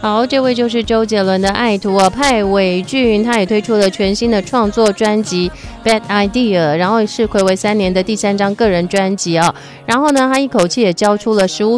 好，这位就是周杰伦的爱徒派伟俊，他也推出了全新的创作专辑 Bad Idea， 然后是睽违3年的第3张个人专辑然后呢，他一口气也交出了15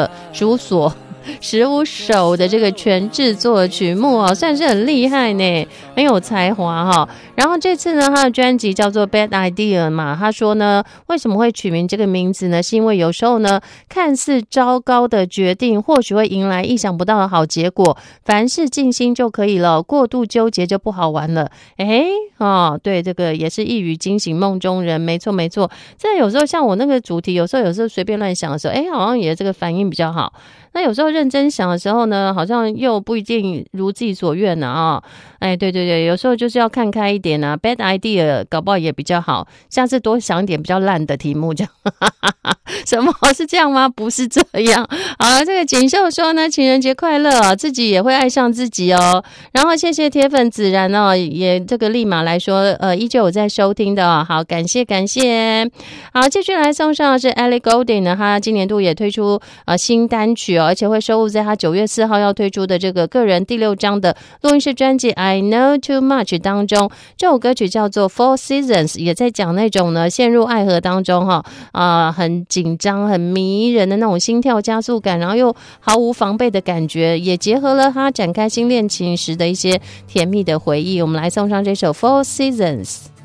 首的这个全制作曲目算是很厉害呢，很有才华然后这次呢，他的专辑叫做 Bad Idea 嘛，他说呢，为什么会取名这个名字呢？是因为有时候呢，看似糟糕的决定，或许会迎来意想不到的好结果。凡事静心就可以了，过度纠结就不好玩了。对，这个也是一语惊醒梦中人，没错没错。这有时候像我那个主题，有时候随便乱想的时候，好像也这个反应比较好。那有时候认真想的时候呢，好像又不一定如自己所愿对，有时候就是要看开一点Bad idea 搞不好也比较好，下次多想一点比较烂的题目这样。什么是这样吗？不是这样。好，这个锦绣说呢，情人节快乐自己也会爱上自己然后谢谢铁粉子然也这个立马来说依旧有在收听的好，感谢。好，继续来送上的是 Ellie Goulding 呢，他今年度也推出新单曲而且会收录在他9月4号要推出的这个个人第6张的录音室专辑 I Know Too Much 当中，这首歌曲叫做 Four Seasons， 也在讲那种呢陷入爱河当中很紧张很迷人的那种心跳加速感，然后又毫无防备的感觉，也结合了他展开新恋情时的一些甜蜜的回忆。我们来送上这首 Four Seasons。